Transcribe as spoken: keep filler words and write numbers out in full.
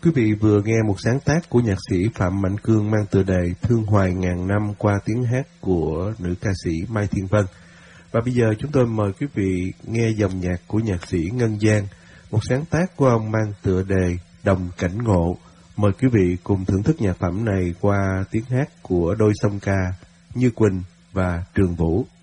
Quý vị vừa nghe một sáng tác của nhạc sĩ Phạm Mạnh Cương mang tựa đề Thương Hoài Ngàn Năm qua tiếng hát của nữ ca sĩ Mai Thiên Vân. Và bây giờ chúng tôi mời quý vị nghe dòng nhạc của nhạc sĩ Ngân Giang, một sáng tác của ông mang tựa đề Đồng Cảnh Ngộ. Mời quý vị cùng thưởng thức nhạc phẩm này qua tiếng hát của đôi song ca Như Quỳnh và Trường Vũ.